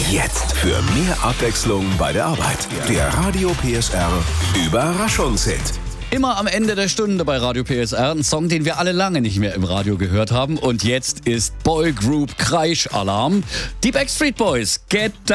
Jetzt für mehr Abwechslung bei der Arbeit. Der Radio PSR Überraschungshit. Immer am Ende der Stunde bei Radio PSR ein Song, den wir alle lange nicht mehr im Radio gehört haben. Und jetzt ist Boygroup Kreischalarm. Die Backstreet Boys, Get